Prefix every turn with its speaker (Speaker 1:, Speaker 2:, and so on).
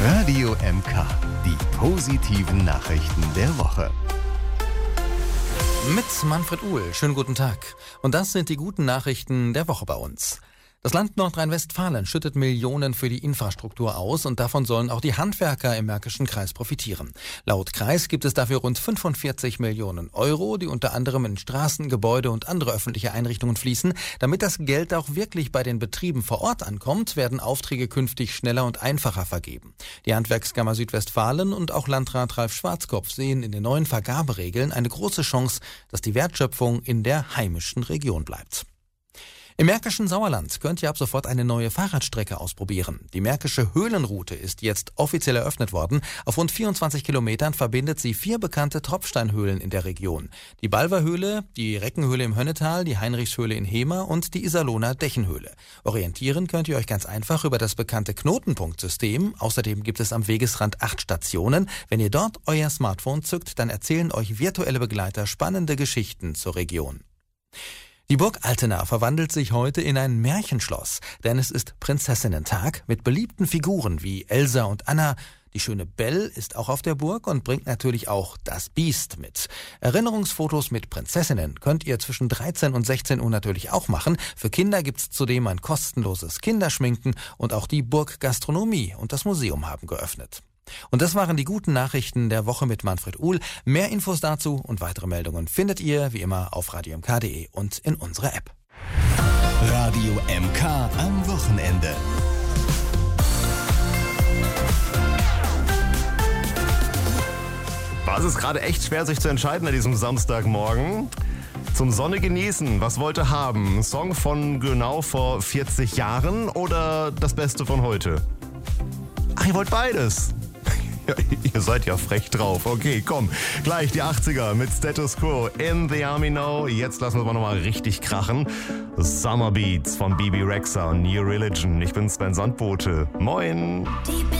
Speaker 1: Radio MK, die positiven Nachrichten der Woche.
Speaker 2: Mit Manfred Uhl. Schönen guten Tag. Und das sind die guten Nachrichten der Woche bei uns. Das Land Nordrhein-Westfalen schüttet Millionen für die Infrastruktur aus und davon sollen auch die Handwerker im Märkischen Kreis profitieren. Laut Kreis gibt es dafür rund 45 Millionen Euro, die unter anderem in Straßen, Gebäude und andere öffentliche Einrichtungen fließen. Damit das Geld auch wirklich bei den Betrieben vor Ort ankommt, werden Aufträge künftig schneller und einfacher vergeben. Die Handwerkskammer Südwestfalen und auch Landrat Ralf Schwarzkopf sehen in den neuen Vergaberegeln eine große Chance, dass die Wertschöpfung in der heimischen Region bleibt. Im Märkischen Sauerland könnt ihr ab sofort eine neue Fahrradstrecke ausprobieren. Die Märkische Höhlenroute ist jetzt offiziell eröffnet worden. Auf rund 24 Kilometern verbindet sie 4 bekannte Tropfsteinhöhlen in der Region. Die Balverhöhle, die Reckenhöhle im Hönnetal, die Heinrichshöhle in Hemer und die Iserlohner Dächenhöhle. Orientieren könnt ihr euch ganz einfach über das bekannte Knotenpunktsystem. Außerdem gibt es am Wegesrand 8 Stationen. Wenn ihr dort euer Smartphone zückt, dann erzählen euch virtuelle Begleiter spannende Geschichten zur Region. Die Burg Altena verwandelt sich heute in ein Märchenschloss, denn es ist Prinzessinnentag mit beliebten Figuren wie Elsa und Anna. Die schöne Belle ist auch auf der Burg und bringt natürlich auch das Biest mit. Erinnerungsfotos mit Prinzessinnen könnt ihr zwischen 13 und 16 Uhr natürlich auch machen. Für Kinder gibt's zudem ein kostenloses Kinderschminken und auch die Burggastronomie und das Museum haben geöffnet. Und das waren die guten Nachrichten der Woche mit Manfred Uhl. Mehr Infos dazu und weitere Meldungen findet ihr wie immer auf radiomk.de und in unserer App.
Speaker 1: Radio MK am Wochenende.
Speaker 3: War es gerade echt schwer, sich zu entscheiden an diesem Samstagmorgen? Zum Sonne genießen, was wollt ihr haben? Ein Song von genau vor 40 Jahren oder das Beste von heute? Ach, ihr wollt beides? Ja, ihr seid ja frech drauf. Okay, komm. Gleich die 80er mit Status Quo in the Army Now. Jetzt lassen wir es mal nochmal richtig krachen. Summer Beats von Bebe Rexha und New Religion. Ich bin Sven Sandbote. Moin.